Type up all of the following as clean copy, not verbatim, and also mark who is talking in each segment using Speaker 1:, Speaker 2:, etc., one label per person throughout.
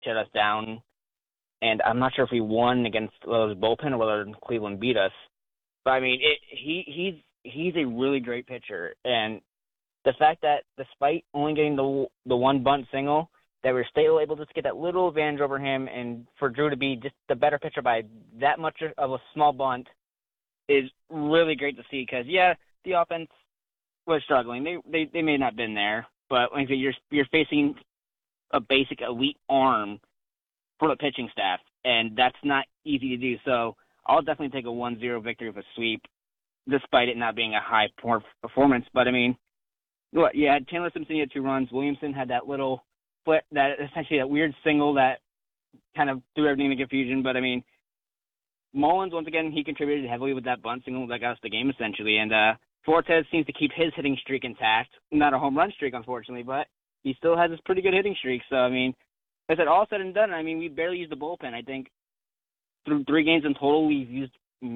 Speaker 1: shut us down. And I'm not sure if we won against the bullpen or whether Cleveland beat us. But I mean, he's a really great pitcher, and the fact that despite only getting the one bunt single, that we're still able to get that little advantage over him, and for Drew to be just the better pitcher by that much of a small bunt is really great to see. Because the offense was struggling. They may not have been there, but like you're facing a basic elite arm for the pitching staff, and that's not easy to do. So I'll definitely take a 1-0 victory with a sweep, despite it not being a high performance. But I mean, Chandler Simpson had 2 runs. Williamson had that little flip, essentially that weird single that kind of threw everything into confusion. But I mean, Mullins, once again, he contributed heavily with that bunt single that got us the game essentially. And Fortes seems to keep his hitting streak intact. Not a home run streak, unfortunately, but he still has this pretty good hitting streak. So I mean, as I said, all said and done, I mean, we barely used the bullpen. I think through 3 games in total, we've used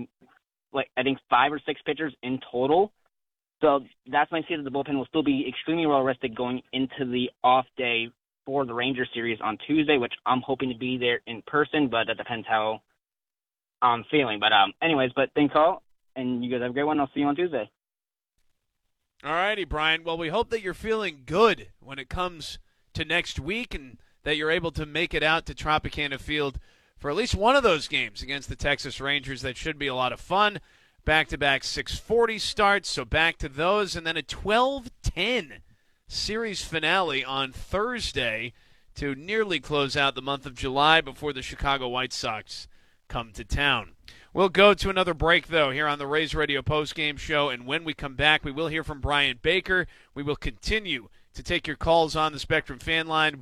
Speaker 1: 5 or 6 pitchers in total. So that's when I see that the bullpen will still be extremely well rested going into the off day for the Rangers series on Tuesday, which I'm hoping to be there in person, but that depends how I'm feeling. But thanks all, and you guys have a great one. I'll see you on Tuesday.
Speaker 2: All righty, Brian. Well, we hope that you're feeling good when it comes to next week and that you're able to make it out to Tropicana Field for at least one of those games against the Texas Rangers. That should be a lot of fun. Back-to-back 6:40 starts, so back to those, and then a 12:10 series finale on Thursday to nearly close out the month of July before the Chicago White Sox come to town. We'll go to another break, though, here on the Rays Radio postgame show, and when we come back, we will hear from Brian Baker. We will continue to take your calls on the Spectrum fan line,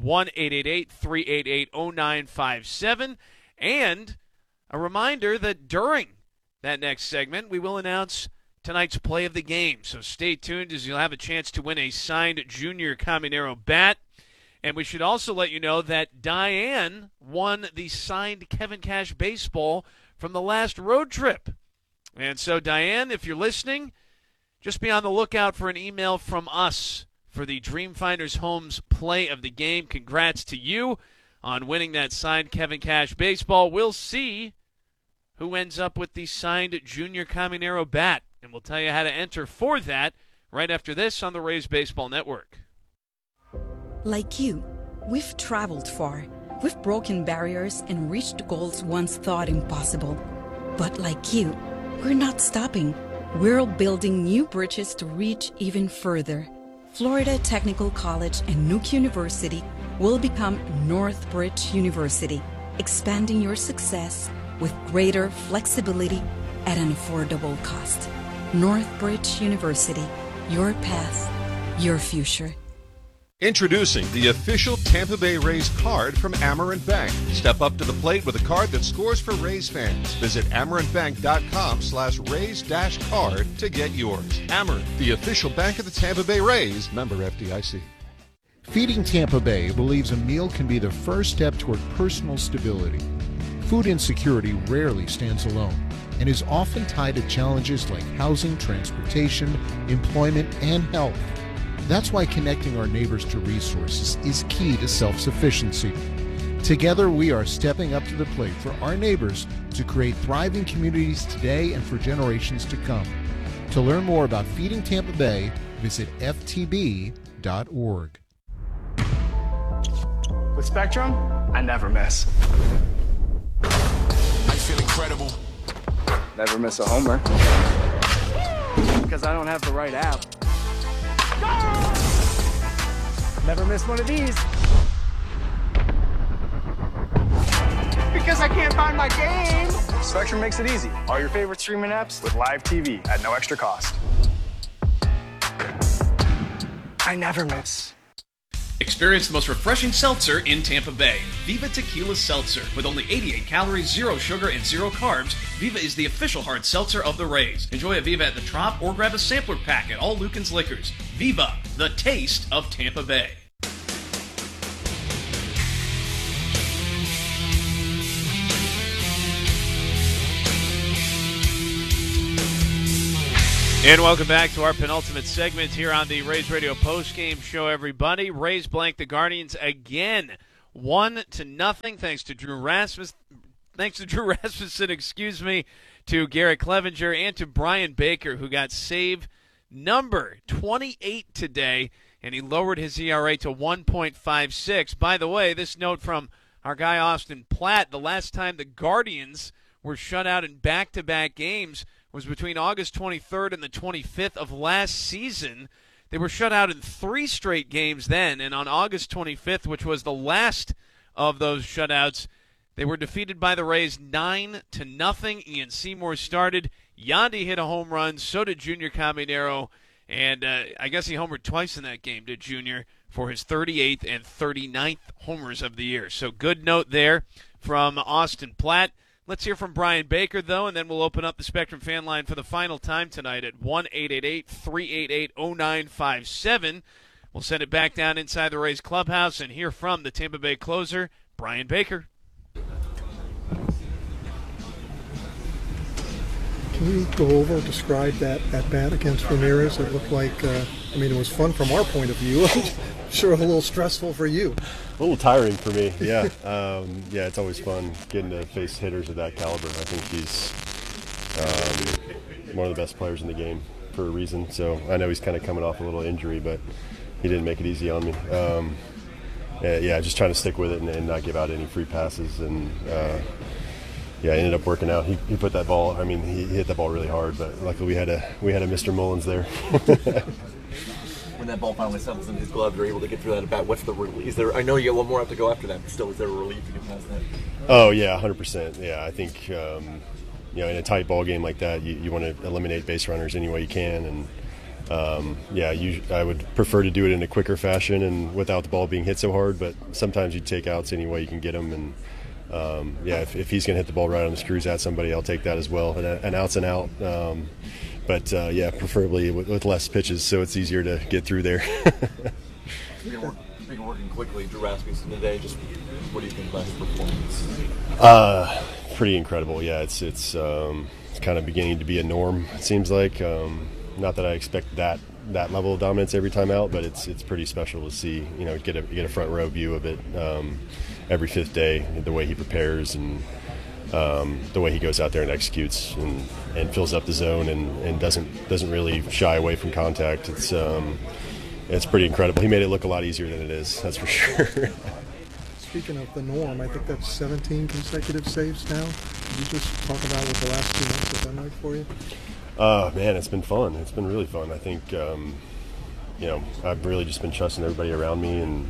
Speaker 2: 1-888-388-0957, and a reminder that during that next segment, we will announce tonight's play of the game. So stay tuned as you'll have a chance to win a signed Junior Caminero bat. And we should also let you know that Diane won the signed Kevin Cash baseball from the last road trip. And so, Diane, if you're listening, just be on the lookout for an email from us for the Dreamfinders Homes play of the game. Congrats to you on winning that signed Kevin Cash baseball. We'll see who ends up with the signed Junior Caminero bat. And we'll tell you how to enter for that right after this on the Rays Baseball Network.
Speaker 3: Like you, we've traveled far. We've broken barriers and reached goals once thought impossible. But like you, we're not stopping. We're building new bridges to reach even further. Florida Technical College and Nuke University will become Northbridge University, expanding your success with greater flexibility at an affordable cost. Northbridge University, your path, your future.
Speaker 4: Introducing the official Tampa Bay Rays card from Amerant Bank. Step up to the plate with a card that scores for Rays fans. Visit amerantbank.com/Rays-card to get yours. Amerant, the official bank of the Tampa Bay Rays. Member FDIC.
Speaker 5: Feeding Tampa Bay believes a meal can be the first step toward personal stability. Food insecurity rarely stands alone and is often tied to challenges like housing, transportation, employment, and health. That's why connecting our neighbors to resources is key to self-sufficiency. Together, we are stepping up to the plate for our neighbors to create thriving communities today and for generations to come. To learn more about Feeding Tampa Bay, visit ftb.org.
Speaker 6: With Spectrum, I never miss.
Speaker 7: I feel incredible.
Speaker 6: Never miss a homer. Because I don't have the right app. Never miss one of these. Because I can't find my game. Spectrum makes it easy. All your favorite streaming apps with live TV at no extra cost. I never miss.
Speaker 8: Experience the most refreshing seltzer in Tampa Bay. Viva Tequila Seltzer. With only 88 calories, 0 sugar, and 0 carbs, Viva is the official hard seltzer of the Rays. Enjoy a Viva at the Trop or grab a sampler pack at all Lucan's Liquors. Viva, the taste of Tampa Bay.
Speaker 2: And welcome back to our penultimate segment here on the Rays Radio postgame show, everybody. Rays blank the Guardians again, 1-0. Thanks to Drew Rasmussen. To Garrett Clevenger and to Brian Baker, who got save number 28 today, and he lowered his ERA to 1.56. By the way, this note from our guy Austin Platt: the last time the Guardians were shut out in back-to-back games was between August 23rd and the 25th of last season. They were shut out in 3 straight games then, and on August 25th, which was the last of those shutouts, they were defeated by the Rays 9-0. Ian Seymour started. Yandy hit a home run. So did Junior Caminero. And I guess he homered twice in that game, did Junior, for his 38th and 39th homers of the year. So good note there from Austin Platt. Let's hear from Brian Baker, though, and then we'll open up the Spectrum fan line for the final time tonight at 1-888-388-0957. We'll send it back down inside the Rays clubhouse and hear from the Tampa Bay closer, Brian Baker.
Speaker 7: Can you go over and describe that at-bat against Ramirez? It looked like, it was fun from our point of view. I'm sure a little stressful for you.
Speaker 9: A little tiring for me, yeah. It's always fun getting to face hitters of that caliber. I think he's one of the best players in the game for a reason. So I know he's kind of coming off a little injury, but he didn't make it easy on me. Just trying to stick with it and not give out any free passes. And it ended up working out. He put that ball. He hit that ball really hard, but luckily we had a Mr. Mullins there.
Speaker 10: When that ball finally settles in his glove, you're able to get through that at bat. What's the relief? Is there? I know you got one more out to go after that, but still, is there a relief to get past that?
Speaker 9: Oh yeah, 100%. Yeah, I think in a tight ball game like that, you want to eliminate base runners any way you can, and I would prefer to do it in a quicker fashion and without the ball being hit so hard. But sometimes you take outs any way you can get them, and if he's going to hit the ball right on the screws at somebody, I'll take that as well. An out's an out. Preferably with less pitches, so it's easier to get through there.
Speaker 10: Speaking of working quickly, Drew Rasmussen today, just what do you think about his performance?
Speaker 9: Pretty incredible. Yeah, it's kind of beginning to be a norm, it seems like. Not that I expect that level of dominance every time out, but it's pretty special to see, get a front row view of it every 5th day, the way he prepares and the way he goes out there and executes and fills up the zone and doesn't really shy away from contact. It's pretty incredible. He made it look a lot easier than it is, that's for sure.
Speaker 7: Speaking of the norm, I think that's 17 consecutive saves now. Could you just talk about what the last 2 months have been like for you?
Speaker 9: Man, it's been fun. It's been really fun. I think, I've really just been trusting everybody around me and,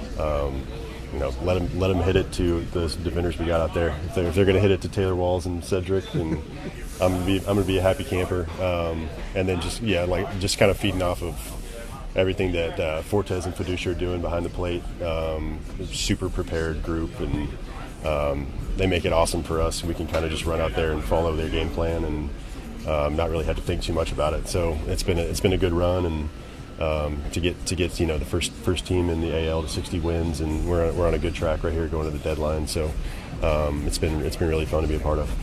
Speaker 9: let them hit it to the defenders we got out there. If they're going to hit it to Taylor Walls and Cedric, and I'm gonna be a happy camper. And then just kind of feeding off of everything that Fortes and Fiducia are doing behind the plate. Super prepared group, and they make it awesome for us. We can kind of just run out there and follow their game plan and not really have to think too much about it. So it's been a good run, and to get the first team in the AL to 60 wins, and we're on a good track right here going to the deadline. So it's been really fun to be a part of.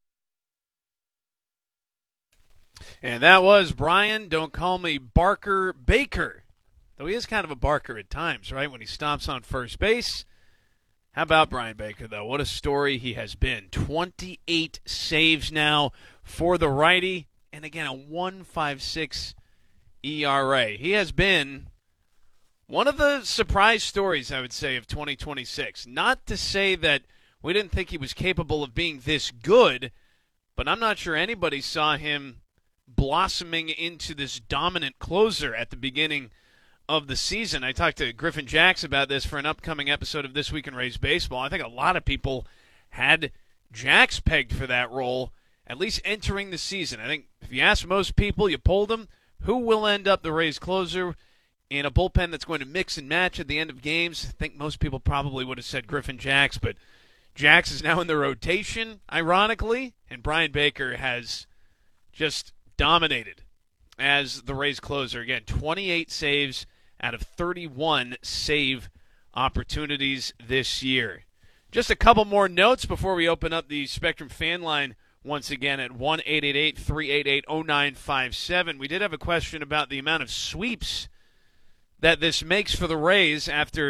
Speaker 2: And that was Brian, don't call me Barker Baker. Though he is kind of a barker at times, right, when he stops on first base. How about Brian Baker, though? What a story he has been. 28 saves now for the righty, and again, a 1.56 ERA. He has been one of the surprise stories, I would say, of 2026. Not to say that we didn't think he was capable of being this good, but I'm not sure anybody saw him blossoming into this dominant closer at the beginning of the season. I talked to Griffin Jax about this for an upcoming episode of This Week in Rays Baseball. I think a lot of people had Jax pegged for that role, at least entering the season. I think if you ask most people, you polled them, who will end up the Rays closer in a bullpen that's going to mix and match at the end of games? I think most people probably would have said Griffin Jax, but Jax is now in the rotation, ironically, and Brian Baker has just dominated as the Rays closer. Again, 28 saves out of 31 save opportunities this year. Just a couple more notes before we open up the Spectrum fan line once again at 1-888-388-0957. We did have a question about the amount of sweeps that this makes for the Rays after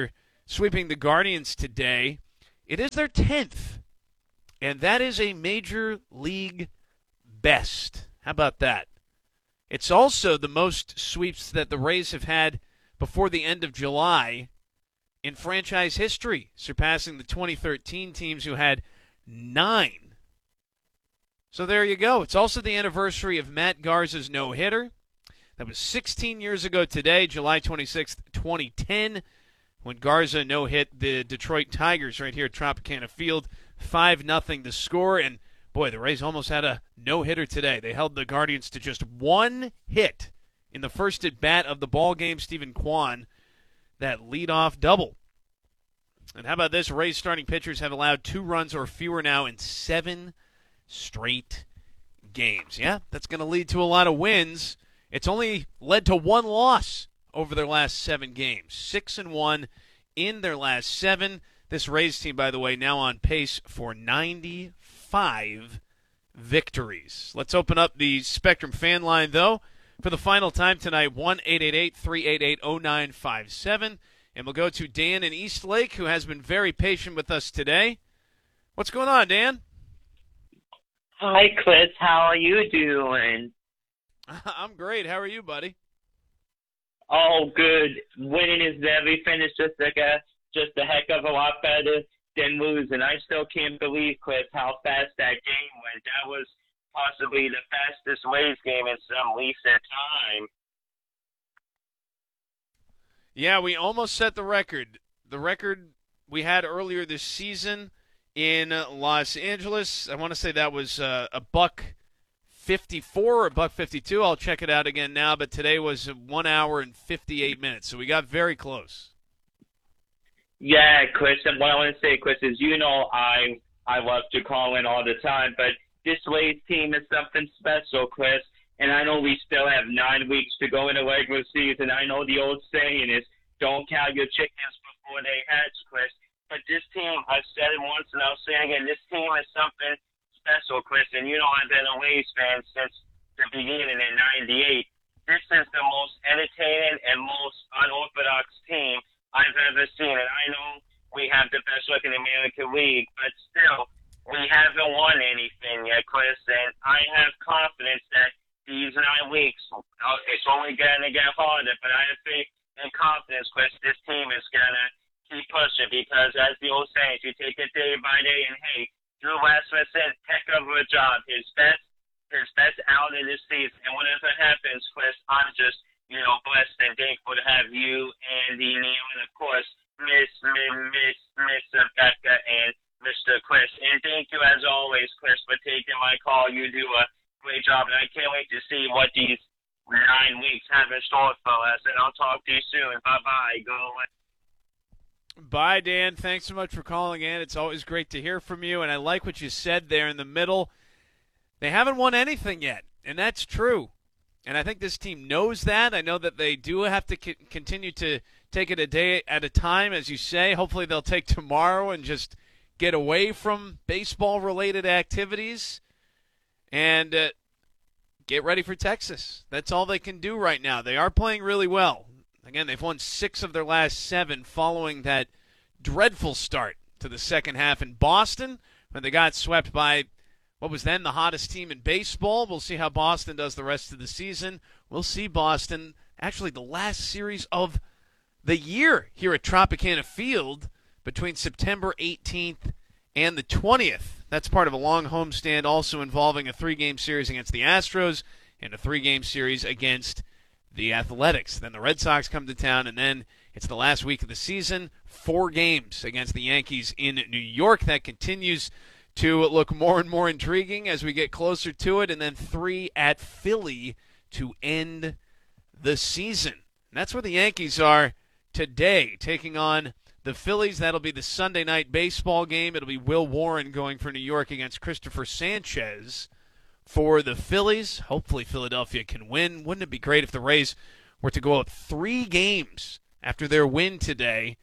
Speaker 2: sweeping the Guardians today. It is their 10th, and that is a major league best. How about that? It's also the most sweeps that the Rays have had before the end of July in franchise history, surpassing the 2013 teams who had 9. So there you go. It's also the anniversary of Matt Garza's no-hitter. That was 16 years ago today, July 26th, 2010, when Garza no-hit the Detroit Tigers right here at Tropicana Field. 5-0 the score, and boy, the Rays almost had a no-hitter today. They held the Guardians to just 1 hit in the first at-bat of the ball game. Stephen Kwan, that leadoff double. And how about this? Rays starting pitchers have allowed 2 runs or fewer now in 7 straight games. Yeah, that's going to lead to a lot of wins. It's only led to 1 loss over their last 7 games. 6-1 in their last 7. This Rays team, by the way, now on pace for 95 victories. Let's open up the Spectrum fan line, though, for the final time tonight, 1-888-388-0957. And we'll go to Dan in Eastlake, who has been very patient with us today. What's going on, Dan?
Speaker 11: Hi, Chris. How are you doing?
Speaker 2: I'm great. How are you, buddy?
Speaker 11: Oh, good. Winning is everything. It's just a heck of a lot better than losing. I still can't believe, Chris, how fast that game went. That was possibly the fastest Rays game in some recent time.
Speaker 2: Yeah, we almost set the record. The record we had earlier this season in Los Angeles, I want to say that was a $1:54 or $1:52. I'll check it out again now, but today was 1 hour and 58 minutes, so we got very close.
Speaker 11: Yeah, Chris, and what I want to say, Chris, is I love to call in all the time, but this Rays team is something special, Chris. And I know we still have 9 weeks to go in the regular season. I know the old saying is, don't count your chickens before they hatch, Chris. But this team, I've said it once and I'll say it again, this team is something special, Chris. And I've been a Rays fan since the beginning in '98. This is the most entertaining and most unorthodox team I've ever seen. And I know we have the best record in the American League, but still, we haven't won anything yet, Chris. And I have confidence that these 9 weeks, it's only going to get harder, but I have faith and confidence, Chris. This team is going to keep pushing because, as the old saying, you take it day by day, and hey, Drew Rasmussen, heck of a job. His best out in this season, and whatever happens, Chris, I'm just, blessed and thankful to have you, Andy, Neil, and of course, Miss Becca, and Mr. Chris. And thank you, as always, Chris, for taking my call. You do a great job, and I can't wait to see what these 9 weeks have in store for us, and I'll talk to you soon. Bye-bye. Go away.
Speaker 2: Bye, Dan. Thanks so much for calling in. It's always great to hear from you, and I like what you said there in the middle. They haven't won anything yet, and that's true. And I think this team knows that. I know that they do have to continue to take it a day at a time, as you say. Hopefully they'll take tomorrow and just get away from baseball-related activities and get ready for Texas. That's all they can do right now. They are playing really well. Again, they've won 6 of their last 7 following that dreadful start to the second half in Boston when they got swept by what was then the hottest team in baseball. We'll see how Boston does the rest of the season. We'll see Boston, actually the last series of the year here at Tropicana Field between September 18th and the 20th. That's part of a long homestand also involving a 3-game series against the Astros and a 3-game series against the Athletics. Then the Red Sox come to town, and then it's the last week of the season. 4 games against the Yankees in New York. That continues to look more and more intriguing as we get closer to it, and then 3 at Philly to end the season. And that's where the Yankees are today, taking on the Phillies. That'll be the Sunday night baseball game. It'll be Will Warren going for New York against Christopher Sanchez for the Phillies. Hopefully Philadelphia can win. Wouldn't it be great if the Rays were to go up 3 games after their win today?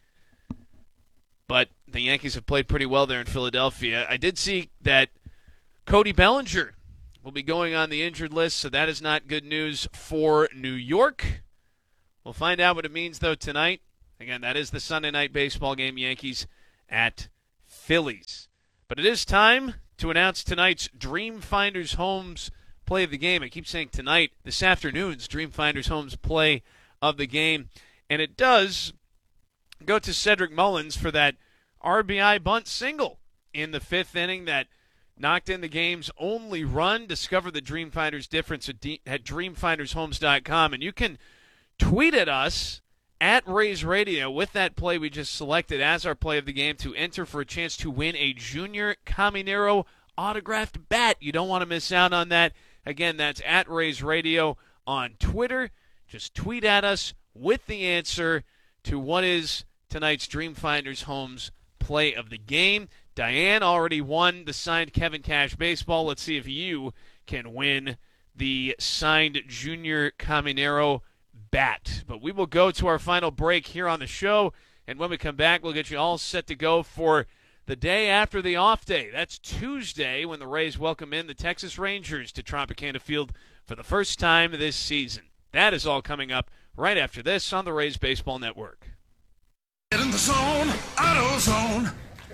Speaker 2: But the Yankees have played pretty well there in Philadelphia. I did see that Cody Bellinger will be going on the injured list, so that is not good news for New York. We'll find out what it means, though, tonight Again, that is the Sunday night baseball game, Yankees at Phillies. But it is time to announce tonight's Dreamfinders Homes play of the game. I keep saying tonight, this afternoon's Dreamfinders Homes play of the game. And it does go to Cedric Mullins for that RBI bunt single in the 5th inning that knocked in the game's only run. Discover the Dreamfinders difference at dreamfindershomes.com. And you can tweet at us at Rays Radio with that play we just selected as our play of the game to enter for a chance to win a Junior Caminero autographed bat. You don't want to miss out on that. Again, that's at Rays Radio on Twitter. Just tweet at us with the answer to what is tonight's Dreamfinders Homes play of the game. Diane already won the signed Kevin Cash baseball. Let's see if you can win the signed Junior Caminero bat. But we will go to our final break here on the show, and when we come back, we'll get you all set to go for the day after the off day. That's Tuesday when the Rays welcome in the Texas Rangers to Tropicana Field for the first time this season. That is all coming up right after this on the Rays Baseball Network.
Speaker 12: Get in the zone, AutoZone.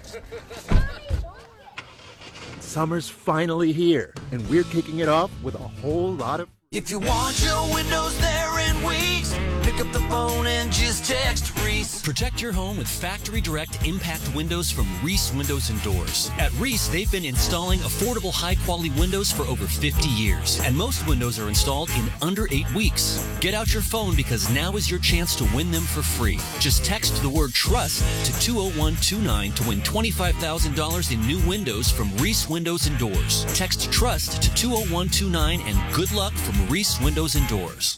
Speaker 13: Summer's finally here, and we're kicking it off with a whole lot of...
Speaker 14: If you want your windows there in weeks, pick up the phone and just text Reese.
Speaker 15: Protect your home with Factory Direct Impact Windows from Reese Windows and Doors. At Reese, they've been installing affordable, high-quality windows for over 50 years, and most windows are installed in under 8 weeks. Get out your phone because now is your chance to win them for free. Just text the word TRUST to 20129 to win $25,000 in new windows from Reese Windows and Doors. Text TRUST to 20129 and good luck from Reese Windows and Doors.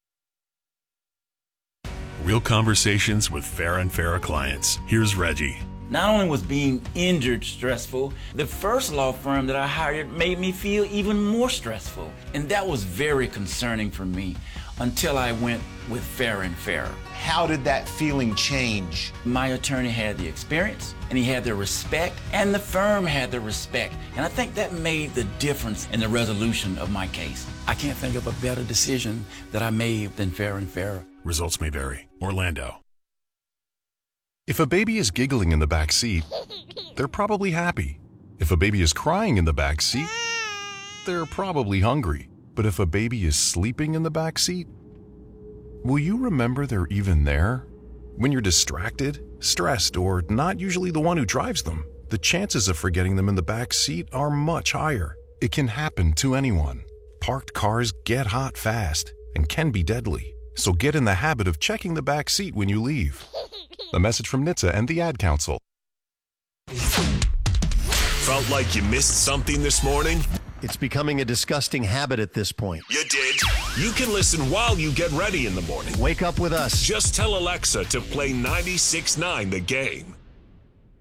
Speaker 16: Real conversations with Farah and Farah clients. Here's Reggie.
Speaker 17: Not only was being injured stressful, the first law firm that I hired made me feel even more stressful. And that was very concerning for me until I went with Farah and Farah.
Speaker 18: How did that feeling change?
Speaker 17: My attorney had the experience, and he had the respect, and the firm had the respect. And I think that made the difference in the resolution of my case. I can't think of a better decision that I made than Farah and Farah.
Speaker 16: Results may vary. Orlando. If a baby is giggling in the back seat, they're probably happy. If a baby is crying in the back seat, they're probably hungry. But if a baby is sleeping in the back seat, will you remember they're even there? When you're distracted, stressed, or not usually the one who drives them, the chances of forgetting them in the back seat are much higher. It can happen to anyone. Parked cars get hot fast and can be deadly. So get in the habit of checking the back seat when you leave. A message from NHTSA and the Ad Council.
Speaker 19: Felt like you missed something this morning?
Speaker 20: It's becoming a disgusting habit at this point.
Speaker 19: You did. You can listen while you get ready in the morning.
Speaker 20: Wake up with us.
Speaker 19: Just tell Alexa to play 96.9 The Game.